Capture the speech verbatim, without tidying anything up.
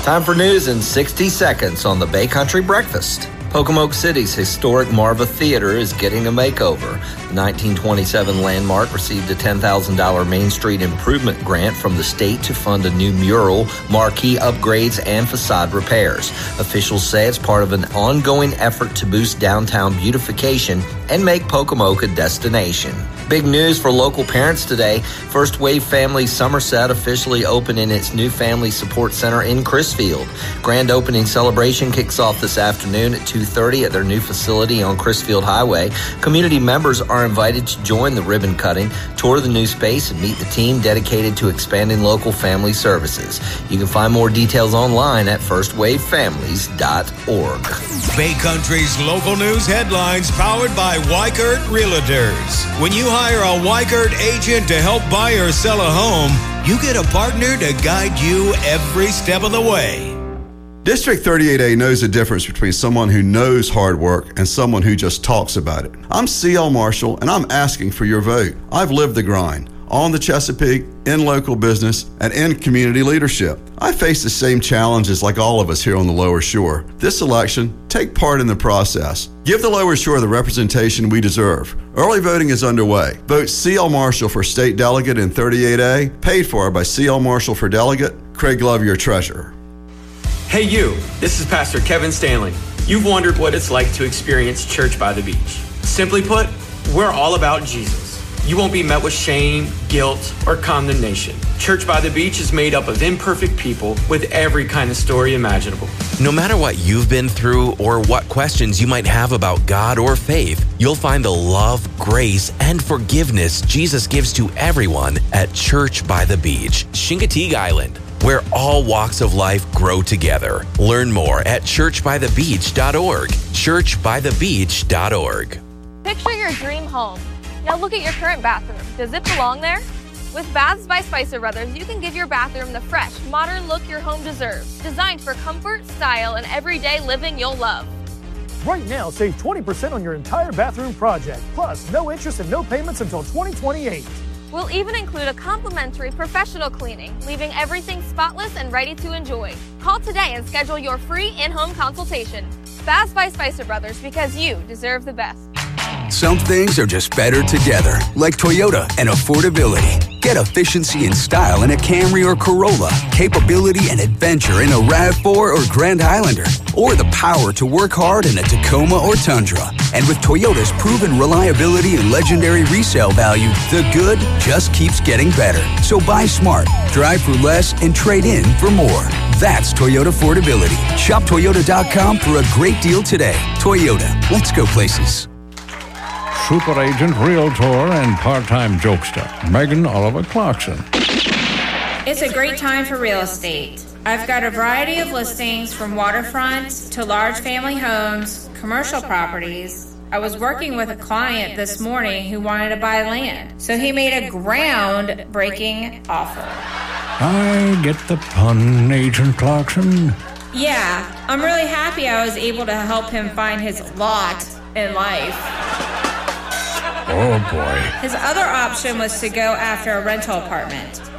Time for news in sixty seconds on the Bay Country Breakfast. Pocomoke City's historic Marva Theater is getting a makeover. The nineteen twenty-seven landmark received a ten thousand dollars Main Street Improvement Grant from the state to fund a new mural, marquee upgrades, and facade repairs. Officials say it's part of an ongoing effort to boost downtown beautification and make Pocomoke a destination. Big news for local parents today. First Wave Family Somerset officially opening its new family support center in Crisfield. Grand opening celebration kicks off this afternoon at two thirty at their new facility on Crisfield Highway. Community members are invited to join the ribbon cutting, tour the new space, and meet the team dedicated to expanding local family services. You can find more details online at first wave families dot org. Bay Country's local news headlines powered by Weichert Realtors. When you hire a Weichert agent to help buy or sell a home, you get a partner to guide you every step of the way. District thirty-eight A knows the difference between someone who knows hard work and someone who just talks about it. I'm C L Marshall, and I'm asking for your vote. I've lived the grind, on the Chesapeake, in local business, and in community leadership. I face the same challenges like all of us here on the Lower Shore. This election, take part in the process. Give the Lower Shore the representation we deserve. Early voting is underway. Vote C L Marshall for state delegate in thirty-eight A, paid for by C L Marshall for delegate, Craig Love, your treasurer. Hey you, this is Pastor Kevin Stanley. You've wondered what it's like to experience Church by the Beach. Simply put, we're all about Jesus. You won't be met with shame, guilt, or condemnation. Church by the Beach is made up of imperfect people with every kind of story imaginable. No matter what you've been through or what questions you might have about God or faith, you'll find the love, grace, and forgiveness Jesus gives to everyone at Church by the Beach, Chincoteague Island, where all walks of life grow together. Learn more at church by the beach dot org. church by the beach dot org. Picture your dream home. Now look at your current bathroom. Does it belong there? With Baths by Spicer Brothers, you can give your bathroom the fresh, modern look your home deserves. Designed for comfort, style, and everyday living you'll love. Right now, save twenty percent on your entire bathroom project. Plus, no interest and no payments until twenty twenty-eight. We'll even include a complimentary professional cleaning, leaving everything spotless and ready to enjoy. Call today and schedule your free in-home consultation. Baths by Spicer Brothers, because you deserve the best. Some things are just better together, like Toyota and affordability. Get efficiency and style in a Camry or Corolla, capability and adventure in a RAV four or Grand Highlander, or the power to work hard in a Tacoma or Tundra. And with Toyota's proven reliability and legendary resale value, the good just keeps getting better. So buy smart, drive for less, and trade in for more. That's Toyota affordability. Shop Toyota dot com for a great deal today. Toyota, let's go places. Super agent, realtor, and part-time jokester, Megan Oliver Clarkson. It's a great time for real estate. I've got a variety of listings from waterfront to large family homes, commercial properties. I was working with a client this morning who wanted to buy land, so he made a ground-breaking offer. I get the pun, Agent Clarkson. Yeah, I'm really happy I was able to help him find his lot in life. Oh, boy. His other option was to go after a rental apartment.